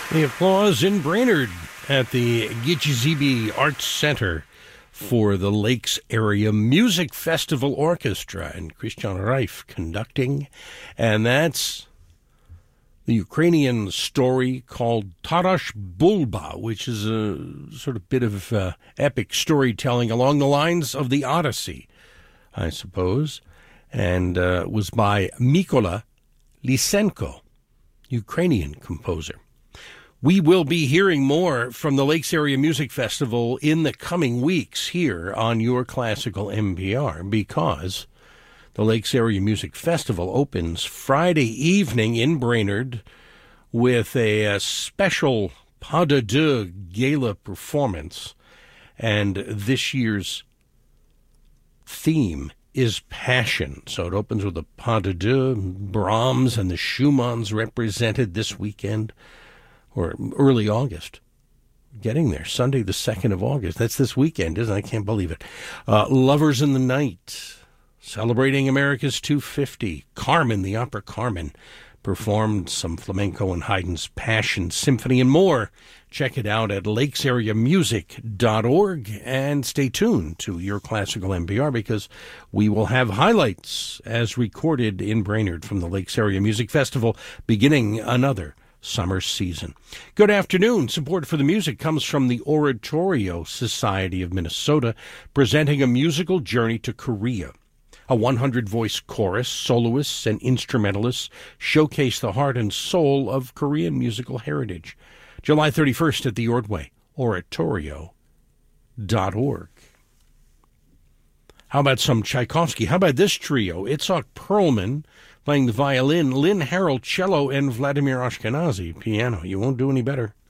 The applause in Brainerd at the Gichizibi Arts Center for the Lakes Area Music Festival Orchestra and Christian Reif conducting. And that's the Ukrainian story called Tarash Bulba, which is a sort of bit of epic storytelling along the lines of the Odyssey, I suppose, and was by Mykola Lysenko, Ukrainian composer. We will be hearing more from the Lakes Area Music Festival in the coming weeks here on Your Classical NPR, because the Lakes Area Music Festival opens Friday evening in Brainerd with a special Pas de Deux gala performance. And this year's theme is passion. So it opens with a Pas de Deux, Brahms and the Schumanns represented this weekend, or early August. Getting there, Sunday the 2nd of August. That's this weekend, isn't it? I can't believe it. Lovers in the Night, celebrating America's 250. Carmen, the opera Carmen, performed some flamenco and Haydn's Passion Symphony and more. Check it out at lakesareamusic.org and stay tuned to Your Classical NPR, because we will have highlights as recorded in Brainerd from the Lakes Area Music Festival beginning another summer season. Good afternoon. Support for the music comes from the Oratorio Society of Minnesota, presenting a musical journey to Korea. A 100-voice chorus, soloists, and instrumentalists showcase the heart and soul of Korean musical heritage. July 31st at the Ordway, oratorio.org. How about some Tchaikovsky? How about this trio? Itzhak Perlman playing the violin, Lynn Harrell cello, and Vladimir Ashkenazy piano. You won't do any better.